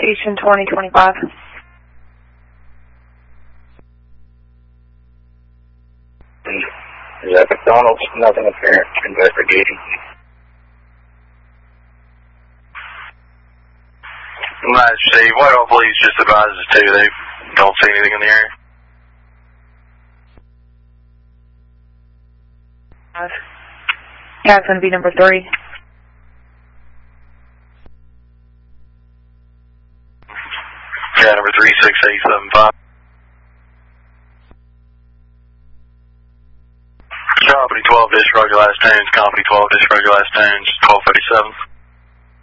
Citation 2025. Is that McDonald's? Nothing apparent. Investigating. Nice, Steve. Whitehall Police just advises too. They don't see anything in the area. Yeah, it's going to be number 3. Yeah, number 36875. Company 12 disregard your last tunes. Company 12 disregard your last tunes. 1237.